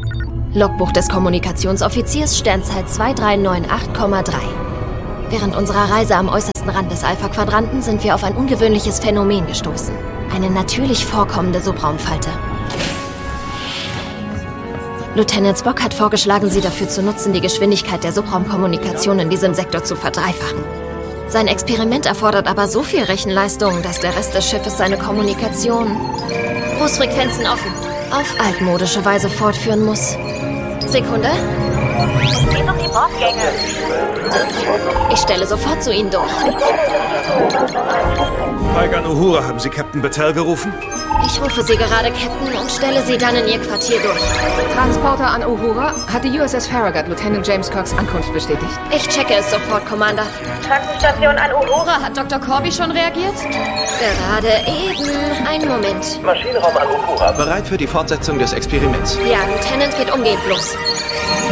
Logbuch des Kommunikationsoffiziers, Sternzeit 2398,3. Während unserer Reise am äußersten Rand des Alpha-Quadranten sind wir auf ein ungewöhnliches Phänomen gestoßen. Eine natürlich vorkommende Subraumfalte. Lieutenant Spock hat vorgeschlagen, sie dafür zu nutzen, die Geschwindigkeit der Subraumkommunikation in diesem Sektor zu verdreifachen. Sein Experiment erfordert aber so viel Rechenleistung, dass der Rest des Schiffes seine Kommunikation Großfrequenzen offen auf altmodische Weise fortführen muss. Sekunde. Geht um die Bordgänge. Ich stelle sofort zu Ihnen durch. Paigan Uhura, haben Sie Captain Battelle gerufen? Ich rufe Sie gerade, Captain, und stelle Sie dann in Ihr Quartier durch. Transporter an Uhura hat die USS Farragut Lieutenant James Cox Ankunft bestätigt. Ich checke es sofort, Commander. Krankenstation an Uhura. Hat Dr. Corby schon reagiert? Gerade eben. Einen Moment. Maschinenraum an Uhura. Bereit für die Fortsetzung des Experiments. Ja, Lieutenant geht umgehend los.